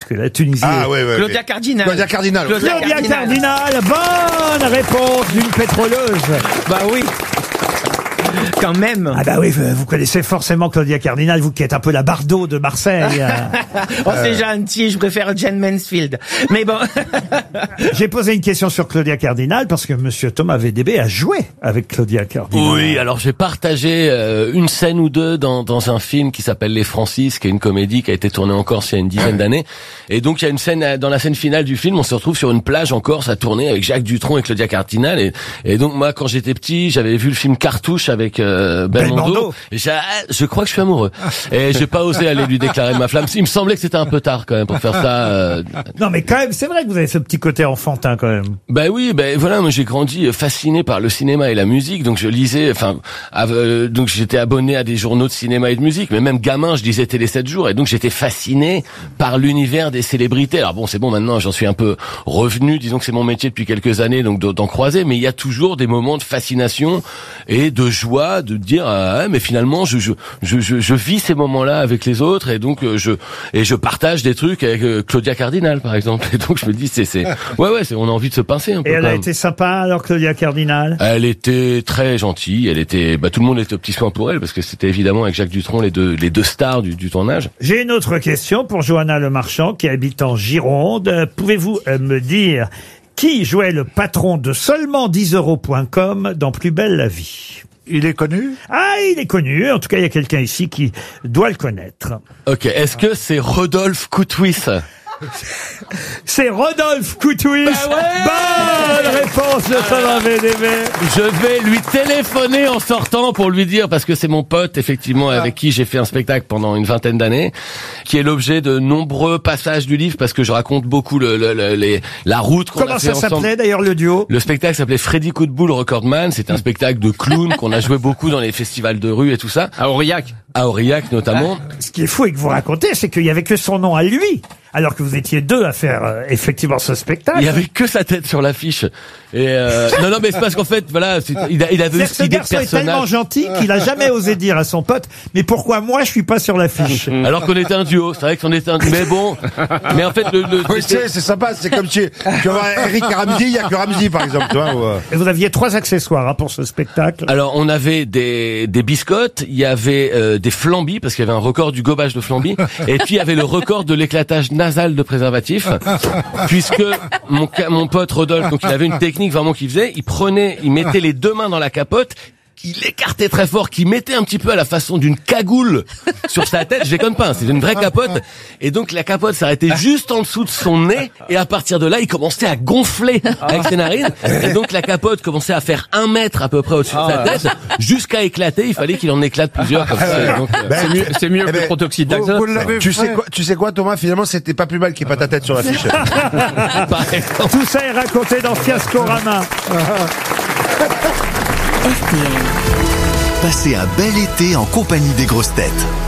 que la Tunisie... Claudia Cardinal. Claudia Cardinal. Claudia Cardinal, bonne réponse d'une pétroleuse. Bah oui. Quand même. Ah bah oui, vous connaissez forcément Claudia Cardinal, vous qui êtes un peu la Bardot de Marseille. Oh, c'est gentil, je préfère Jane Mansfield. Mais bon. J'ai posé une question sur Claudia Cardinal parce que Monsieur Thomas VDB a joué avec Claudia Cardinal. Oui, alors j'ai partagé une scène ou deux dans un film qui s'appelle Les Francis, qui est une comédie qui a été tournée en Corse il y a une dizaine d'années. Et donc il y a une scène, dans la scène finale du film, on se retrouve sur une plage en Corse à tourner avec Jacques Dutronc et Claudia Cardinal. Et donc moi, quand j'étais petit, j'avais vu le film Cartouche avec Belmondo. Et je crois que je suis amoureux. Et j'ai pas osé aller lui déclarer ma flamme. Il me semblait que c'était un peu tard quand même pour faire ça. Non mais quand même, c'est vrai que vous avez ce petit côté enfantin quand même. Ben oui, voilà, moi j'ai grandi fasciné par le cinéma et la musique, donc je lisais, donc j'étais abonné à des journaux de cinéma et de musique, mais même gamin, je lisais Télé 7 jours, et donc j'étais fasciné par l'univers des célébrités. Alors bon, c'est bon, maintenant j'en suis un peu revenu, disons que c'est mon métier depuis quelques années, donc d'en croiser, mais il y a toujours des moments de fascination et de joie, de dire mais finalement je vis ces moments-là avec les autres, et donc je partage des trucs avec Claudia Cardinal par exemple, et donc je me dis on a envie de se pincer un peu. Et elle a été sympa alors, Claudia Cardinal? Elle était très gentille, elle était tout le monde était au petit soin pour elle parce que c'était évidemment avec Jacques Dutronc les deux stars du tournage. J'ai une autre question pour Johanna Lemarchand qui habite en Gironde. Pouvez-vous me dire qui jouait le patron de seulement 10euros.com dans Plus belle la vie? Il est connu? Ah, il est connu. En tout cas, il y a quelqu'un ici qui doit le connaître. Ok, est-ce que c'est Rodolphe Coutouis? C'est Rodolphe Coutouis. Bonne réponse de Thomas VDB. Je vais lui téléphoner en sortant pour lui dire, parce que c'est mon pote, effectivement, avec qui j'ai fait un spectacle pendant une vingtaine d'années, qui est l'objet de nombreux passages du livre, parce que je raconte beaucoup la route qu'on a fait ensemble. Comment ça s'appelait d'ailleurs le duo? Le spectacle s'appelait Freddy Coup de Boule Recordman. C'est un spectacle de clown qu'on a joué beaucoup dans les festivals de rue et tout ça. À Aurillac. À Aurillac notamment. Ce qui est fou et que vous racontez, c'est qu'il y avait que son nom à lui, alors que vous étiez deux à faire effectivement ce spectacle. Il y avait que sa tête sur l'affiche. Et non, mais c'est parce qu'en fait, voilà, il avait eu cette idée de personnage. Ce garçon est tellement gentil qu'il a jamais osé dire à son pote, mais pourquoi moi je suis pas sur l'affiche? Alors qu'on était un duo, c'est vrai qu'on était un duo. Mais bon, mais en fait oui, c'est sympa, c'est comme si tu vois Eric et Ramsey, il y a que Ramsey par exemple, tu vois. Et vous aviez 3 accessoires pour ce spectacle. Alors on avait des biscottes, il y avait des flambis parce qu'il y avait un record du gobage de flambis, et puis il y avait le record de l'éclatage nasal de préservatif, puisque mon pote Rodolphe, donc il avait une technique vraiment qu'il faisait, il mettait les 2 mains dans la capote, qu'il écartait très fort, qu'il mettait un petit peu à la façon d'une cagoule sur sa tête, je déconne pas, c'est une vraie capote, et donc la capote s'arrêtait juste en dessous de son nez, et à partir de là, il commençait à gonfler avec ses narines, et donc la capote commençait à faire 1 mètre à peu près au-dessus de sa tête, jusqu'à éclater, il fallait qu'il en éclate plusieurs comme ça. Donc, c'est mieux que le protoxyde d'azote. Tu sais quoi Thomas, finalement c'était pas plus mal qu'il n'y ait pas ta tête sur l'affiche. Tout ça est raconté dans Fiascorama. RTL. Passez un bel été en compagnie des grosses têtes.